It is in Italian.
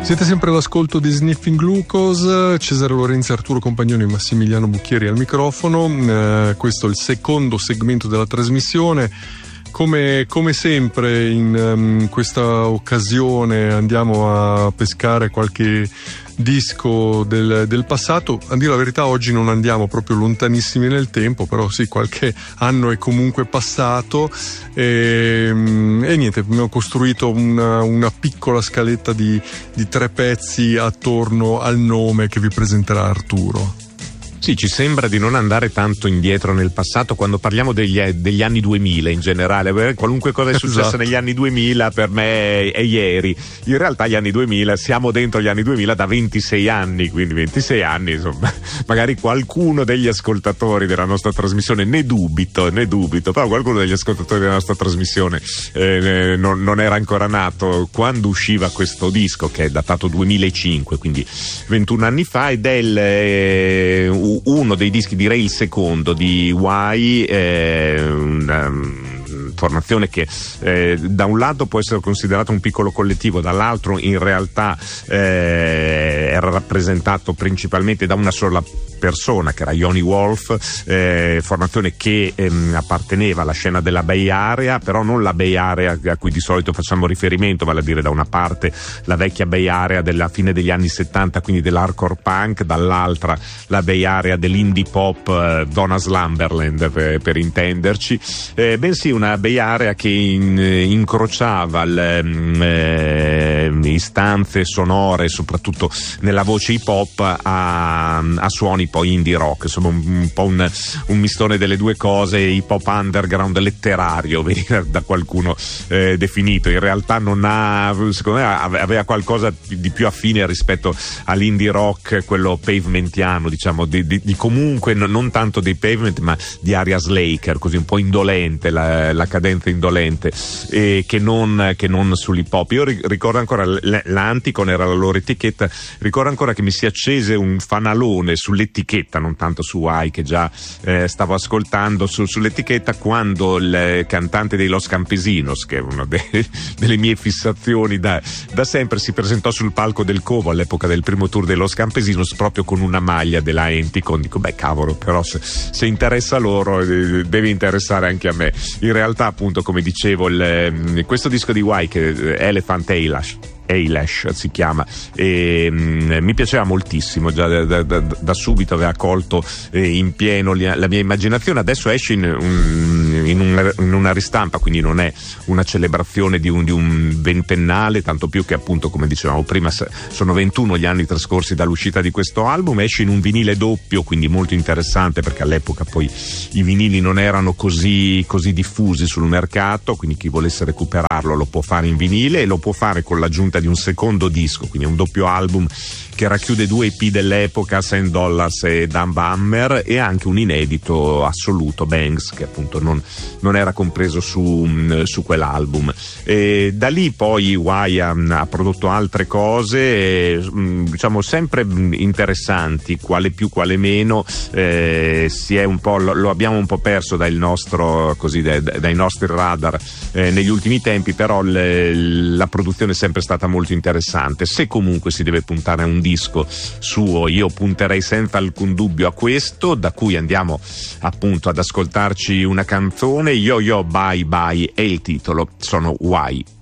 Siete sempre all'ascolto di Sniffing Glucose, Cesare Lorenzi, Arturo Compagnoni e Massimiliano Bucchieri al microfono. Questo è il secondo segmento della trasmissione. Come sempre in questa occasione andiamo a pescare qualche disco del passato. A dire la verità, oggi non andiamo proprio lontanissimi nel tempo, però sì, qualche anno è comunque passato e niente, abbiamo costruito una piccola scaletta di 3 pezzi attorno al nome che vi presenterà Arturo. Sì, ci sembra di non andare tanto indietro nel passato quando parliamo degli anni 2000 in generale. Qualunque cosa è successa Esatto. negli anni 2000 per me è ieri. In realtà gli anni 2000, siamo dentro gli anni 2000 da 26 anni, quindi 26 anni, insomma, magari qualcuno degli ascoltatori della nostra trasmissione, ne dubito, però qualcuno degli ascoltatori della nostra trasmissione non era ancora nato quando usciva questo disco, che è datato 2005, quindi 21 anni fa, ed è uno dei dischi, direi il secondo, di Y, una formazione che da un lato può essere considerato un piccolo collettivo, dall'altro in realtà era rappresentato principalmente da una sola persona, che era Yoni Wolf, formazione che apparteneva alla scena della Bay Area, però non la Bay Area a cui di solito facciamo riferimento, vale a dire da una parte la vecchia Bay Area della fine degli anni 70, quindi dell'hardcore punk, dall'altra la Bay Area dell'indie pop, Donna Slumberland per intenderci, bensì una Bay Area che incrociava le istanze sonore, soprattutto nella voce hip hop, a suoni poi indie rock, insomma un po' un mistone delle due cose, hip hop underground letterario veniva da qualcuno definito. In realtà non ha, secondo me aveva qualcosa di più affine rispetto all'indie rock, quello pavementiano, diciamo, di comunque non tanto dei Pavement ma di Aria Slaker, così un po' indolente, la cadenza indolente, che non sull'hip hop. Io ricordo ancora, l'Anticon era la loro etichetta, ricordo ancora che mi si accese un fanalone sull'etichetta, non tanto su Y che già stavo ascoltando, sull'etichetta, quando il cantante dei Los Campesinos, che è una delle mie fissazioni da sempre, si presentò sul palco del Covo all'epoca del primo tour dei Los Campesinos proprio con una maglia della Anticon. Dico, beh cavolo, però se interessa loro deve interessare anche a me. In realtà, appunto, come dicevo, questo disco di Y, che è Elephant Eyelash si chiama, e mi piaceva moltissimo, già da subito aveva colto in pieno la mia immaginazione. Adesso esce in una ristampa, quindi non è una celebrazione di un ventennale, tanto più che, appunto, come dicevamo prima, sono 21 gli anni trascorsi dall'uscita di questo album. Esce in un vinile doppio, quindi molto interessante, perché all'epoca poi i vinili non erano così diffusi sul mercato, quindi chi volesse recuperarlo lo può fare in vinile, e lo può fare con l'aggiunta di un secondo disco, quindi un doppio album che racchiude 2 EP dell'epoca, $100 e Dumb Hammer, e anche un inedito assoluto, Banks, che appunto non era compreso su quell'album. E da lì poi Y ha prodotto altre cose, diciamo sempre interessanti, quale più quale meno, si è un po', lo abbiamo un po' perso dai nostri radar negli ultimi tempi, però la produzione è sempre stata molto interessante. Se comunque si deve puntare a un disco suo, io punterei senza alcun dubbio a questo, da cui andiamo appunto ad ascoltarci una canzone, Yo Yo Bye Bye è il titolo, sono Y.